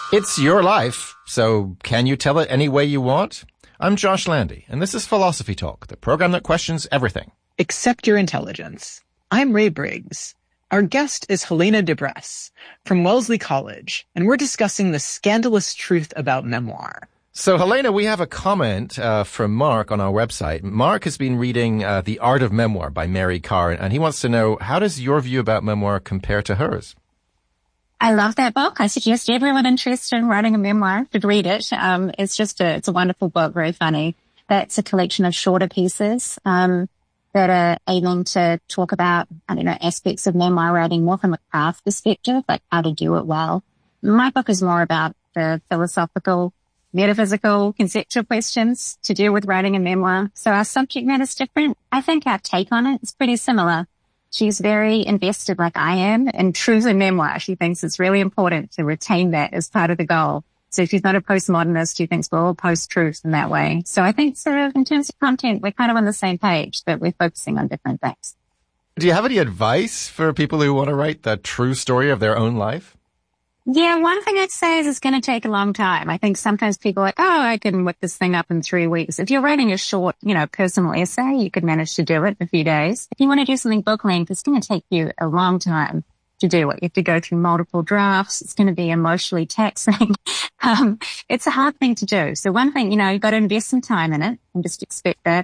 It's your life, so can you tell it any way you want? I'm Josh Landy, and this is Philosophy Talk, the program that questions everything. Except your intelligence. I'm Ray Briggs. Our guest is Helena DeBress from Wellesley College, and we're discussing the scandalous truth about memoir. So, Helena, we have a comment from Mark on our website. Mark has been reading The Art of Memoir by Mary Karr, and he wants to know, how does your view about memoir compare to hers? I love that book. I suggest everyone interested in writing a memoir should read it. It's a wonderful book, very funny. That's a collection of shorter pieces that are aiming to talk about, aspects of memoir writing more from a craft perspective, like how to do it well. My book is more about the philosophical, metaphysical, conceptual questions to do with writing a memoir. So our subject matter is different. I think our take on it is pretty similar. She's very invested, like I am, in truth and memoir. She thinks it's really important to retain that as part of the goal. So she's not a postmodernist. She thinks we're all post-truth in that way. So I think sort of in terms of content, we're kind of on the same page, but we're focusing on different things. Do you have any advice for people who want to write the true story of their own life? Yeah, one thing I'd say is it's going to take a long time. I think sometimes people are like, I can whip this thing up in 3 weeks. If you're writing a short, personal essay, you could manage to do it in a few days. If you want to do something book length, it's going to take you a long time to do it. You have to go through multiple drafts. It's going to be emotionally taxing. It's a hard thing to do. So one thing, you've got to invest some time in it and just expect that.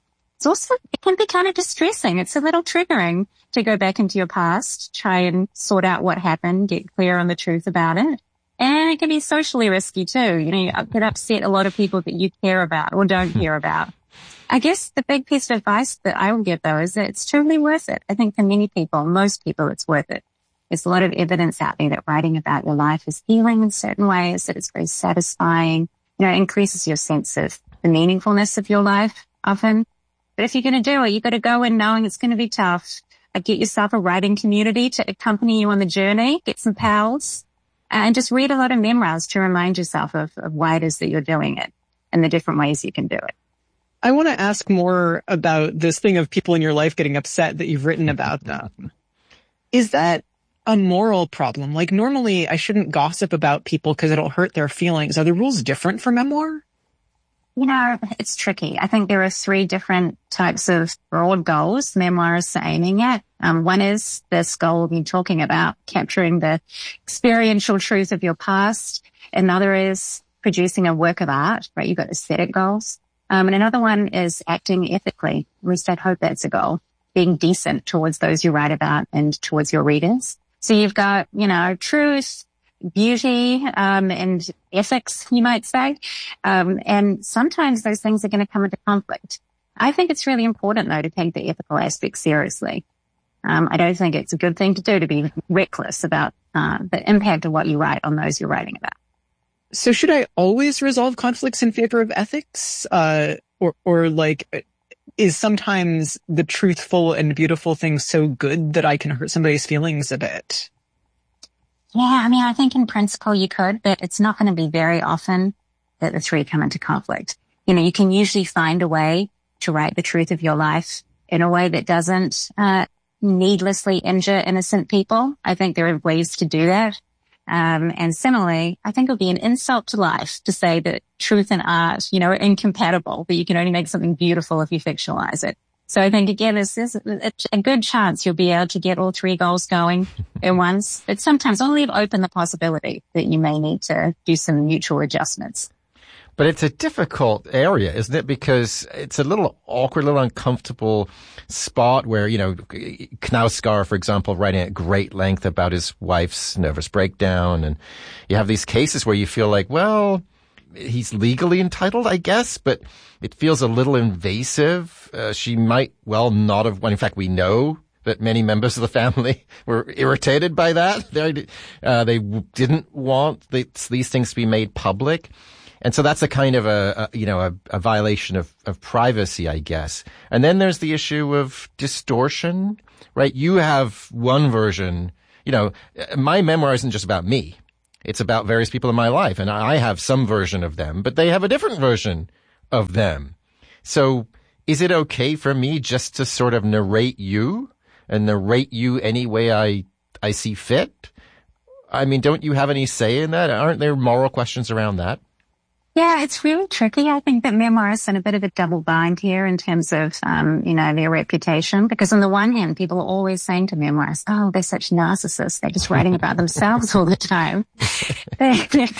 It can be kind of distressing. It's a little triggering to go back into your past, try and sort out what happened, get clear on the truth about it. And it can be socially risky too. You could upset a lot of people that you care about or don't care about. I guess the big piece of advice that I will give though is that it's totally worth it. I think for many people, most people, it's worth it. There's a lot of evidence out there that writing about your life is healing in certain ways, that it's very satisfying, it increases your sense of the meaningfulness of your life often. But if you're going to do it, you've got to go in knowing it's going to be tough. Get yourself a writing community to accompany you on the journey, get some pals, and just read a lot of memoirs to remind yourself of why it is that you're doing it and the different ways you can do it. I want to ask more about this thing of people in your life getting upset that you've written about them. Is that a moral problem? Like normally I shouldn't gossip about people because it'll hurt their feelings. Are the rules different for memoir? It's tricky. I think there are 3 different types of broad goals memoirists are aiming at. One is this goal we've been talking about, capturing the experiential truth of your past. Another is producing a work of art, right? You've got aesthetic goals. And another one is acting ethically. At least I'd hope that's a goal, being decent towards those you write about and towards your readers. So you've got, truth, beauty, and ethics, you might say. And sometimes those things are going to come into conflict. I think it's really important, though, to take the ethical aspect seriously. I don't think it's a good thing to do to be reckless about the impact of what you write on those you're writing about. So should I always resolve conflicts in favor of ethics? Is sometimes the truthful and beautiful thing so good that I can hurt somebody's feelings a bit? Yeah, I think in principle you could, but it's not going to be very often that the 3 come into conflict. You can usually find a way to write the truth of your life in a way that doesn't needlessly injure innocent people. I think there are ways to do that. And similarly, I think it would be an insult to life to say that truth and art, are incompatible, that you can only make something beautiful if you fictionalize it. So I think, again, this is a good chance you'll be able to get all 3 goals going at once. But sometimes I'll leave open the possibility that you may need to do some mutual adjustments. But it's a difficult area, isn't it? Because it's a little awkward, a little uncomfortable spot where, Knausgaard, for example, writing at great length about his wife's nervous breakdown. And you have these cases where you feel like, well, he's legally entitled, I guess, but it feels a little invasive. She might well not have won. In fact, we know that many members of the family were irritated by that. They didn't want these things to be made public. And so that's a kind of a violation of privacy, I guess. And then there's the issue of distortion, right? You have one version, my memoir isn't just about me. It's about various people in my life, and I have some version of them, but they have a different version of them. So is it okay for me just to sort of narrate you and narrate you any way I see fit? I mean, don't you have any say in that? Aren't there moral questions around that? Yeah, it's really tricky. I think that memoirists are in a bit of a double bind here in terms of, their reputation. Because on the one hand, people are always saying to memoirists, oh, they're such narcissists. They're just writing about themselves all the time. They're